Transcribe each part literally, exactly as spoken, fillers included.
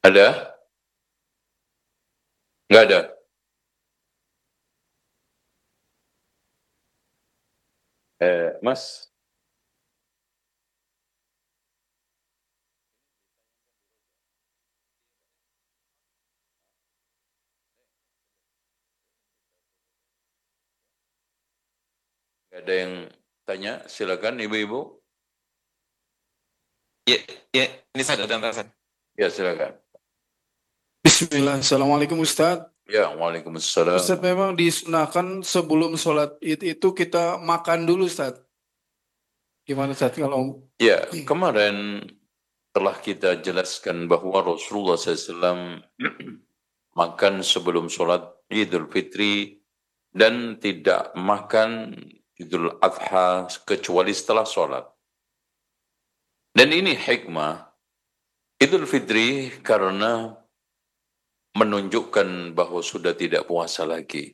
Ada? Nggak ada? Eh, Mas? Nggak ada yang tanya? Silakan Ibu-Ibu. Ya, ya, ini saya datang Hasan. Ya, silakan. Bismillah. Assalamualaikum Ustadz. Ya, Waalaikumsalam. Ustadz, memang disunahkan sebelum sholat id itu kita makan dulu Ustadz. Gimana Ustadz kalau... Ya, kemarin telah kita jelaskan bahwa Rasulullah shallallahu alaihi wasallam makan sebelum sholat Idul Fitri dan tidak makan Idul Adha kecuali setelah sholat. Dan ini hikmah Idul Fitri karena menunjukkan bahwa sudah tidak puasa lagi.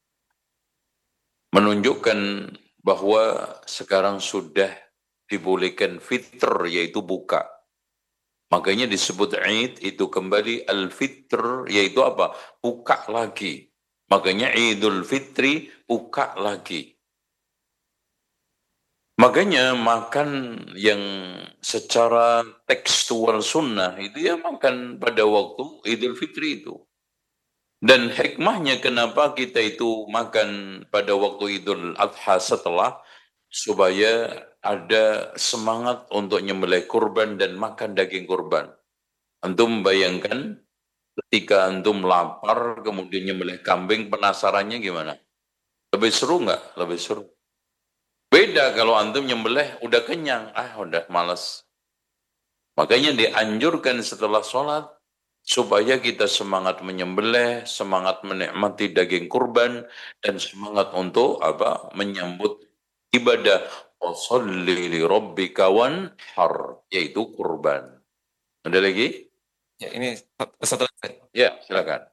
Menunjukkan bahwa sekarang sudah dibolehkan fitr, yaitu buka. Makanya disebut Id itu kembali al-fitr, yaitu apa? Buka lagi. Makanya Idul Fitri buka lagi. Makanya makan yang secara tekstual sunnah itu ya makan pada waktu Idul Fitri itu. Dan hikmahnya kenapa kita itu makan pada waktu Idul Adha setelah, supaya ada semangat untuk nyembelih kurban dan makan daging kurban. Antum bayangkan ketika antum lapar kemudian nyembelih kambing, penasarannya gimana? Lebih seru nggak? Lebih seru. Beda kalau antum nyembelih udah kenyang, ah udah malas. Makanya dianjurkan setelah sholat supaya kita semangat menyembelih, semangat menikmati daging kurban, dan semangat untuk apa? Menyambut ibadah washolli li rabbika wanhar, yaitu kurban. Ada lagi? Ya, ini satu lagi. Ya, silakan.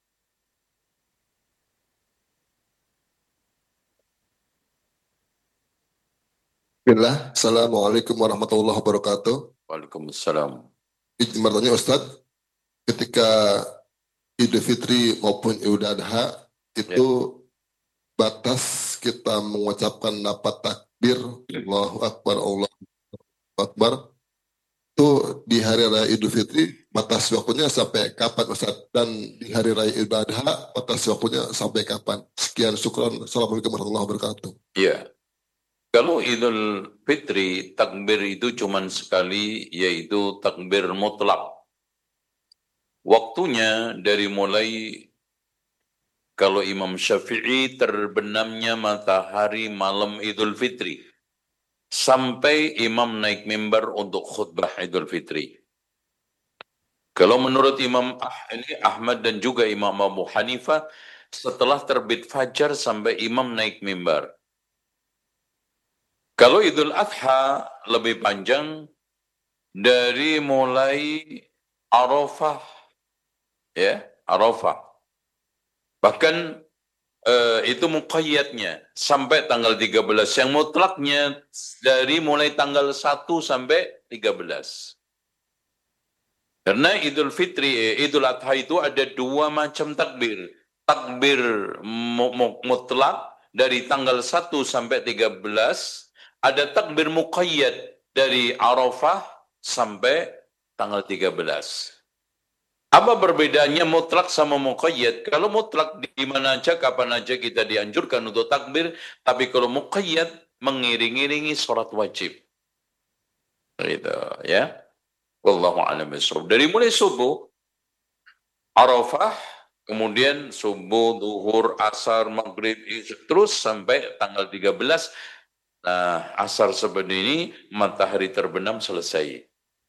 Bismillah. Assalamualaikum warahmatullahi wabarakatuh. Waalaikumsalam. Izin bertanya Ustadz, ketika Idul Fitri maupun Idul Adha itu ya, batas kita mengucapkan dapat takbir Allahu Akbar, Allahu Akbar itu di hari raya Idul Fitri batas waktunya sampai kapan Ustadz? Dan di hari raya Idul Adha batas waktunya sampai kapan? Sekian, syukran. Assalamualaikum warahmatullahi wabarakatuh. Iya. Kalau Idul Fitri, takbir itu cuma sekali, yaitu takbir mutlak. Waktunya dari mulai kalau Imam Syafi'i terbenamnya matahari malam Idul Fitri, sampai imam naik mimbar untuk khutbah Idul Fitri. Kalau menurut Imam ah, ini Ahmad dan juga Imam Abu Hanifah, setelah terbit fajar sampai imam naik mimbar. Kalau Idul Adha lebih panjang, dari mulai Arafah, ya, Arafah. Bahkan eh, itu muqayyadnya sampai tanggal tiga belas. Yang mutlaknya dari mulai tanggal satu sampai tiga belas. Karena Idul Fitri, eh, Idul Adha itu ada dua macam takbir. Takbir mutlak dari tanggal satu sampai tiga belas, ada takbir muqayyad dari Arafah sampai tanggal tiga belas. Apa perbedaannya mutlak sama muqayyad? Kalau mutlak di mana aja, kapan aja kita dianjurkan untuk takbir, tapi kalau muqayyad mengiring-iringi sholat wajib. Gitu, ya. Wallahu a'lam bishawab. Dari mulai subuh, Arafah, kemudian subuh, zuhur, asar, maghrib, terus sampai tanggal tiga belas. Nah, asar sebenarnya ini matahari terbenam selesai.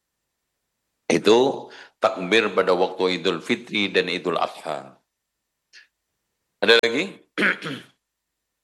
Itu takbir pada waktu Idul Fitri dan Idul Adha. Ada lagi?